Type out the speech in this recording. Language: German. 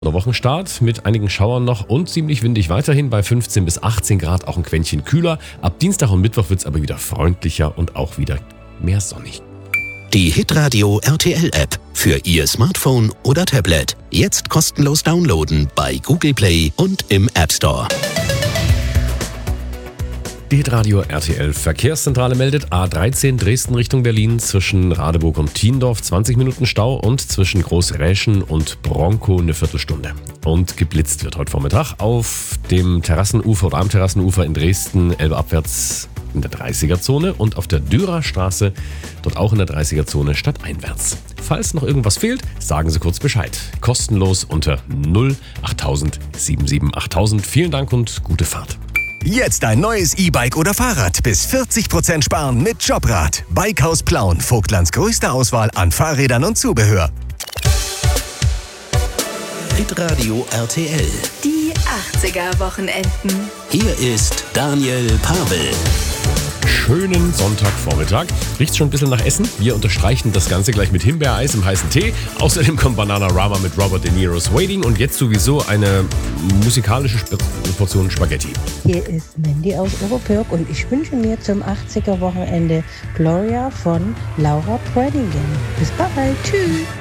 Der Wochenstart mit einigen Schauern noch und ziemlich windig weiterhin bei 15 bis 18 Grad, auch ein Quäntchen kühler. Ab Dienstag und Mittwoch wird es aber wieder freundlicher und auch wieder mehr sonnig. Die Hitradio RTL App für Ihr Smartphone oder Tablet. Jetzt kostenlos downloaden bei Google Play und im App Store. Die Hitradio RTL Verkehrszentrale meldet A13 Dresden Richtung Berlin zwischen Radeburg und Thiendorf 20 Minuten Stau und zwischen Großräschen und Bronkow eine Viertelstunde. Und geblitzt wird heute Vormittag auf dem Terrassenufer oder am Terrassenufer in Dresden, Elbe abwärts in der 30er-Zone und auf der Dürerstraße, dort auch in der 30er-Zone stadteinwärts. Falls noch irgendwas fehlt, sagen Sie kurz Bescheid. Kostenlos unter 08000 77 8000. Vielen Dank und gute Fahrt. Jetzt ein neues E-Bike oder Fahrrad. Bis 40% sparen mit Jobrad. Bikehaus Plauen. Vogtlands größte Auswahl an Fahrrädern und Zubehör. Hitradio RTL. Die 80er-Wochenenden. Hier ist Daniel Pavel. Schönen Sonntagvormittag. Riecht schon ein bisschen nach Essen. Wir unterstreichen das Ganze gleich mit Himbeereis im heißen Tee. Außerdem kommt Bananarama mit Robert De Niro's Waiting und jetzt sowieso eine musikalische Portion Spaghetti. Hier ist Mandy aus Oberpörk und ich wünsche mir zum 80er-Wochenende Gloria von Laura Predigan. Bis bald. Tschüss.